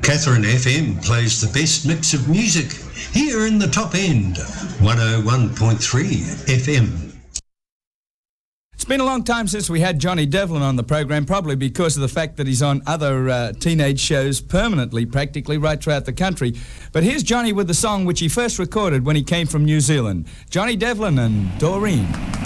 Catherine FM plays the best mix of music here in the top end, 101.3 FM. It's been a long time since we had Johnny Devlin on the program, probably because of the fact that he's on other teenage shows permanently, practically, right throughout the country. But here's Johnny with the song which he first recorded when he came from New Zealand. Johnny Devlin and Doreen.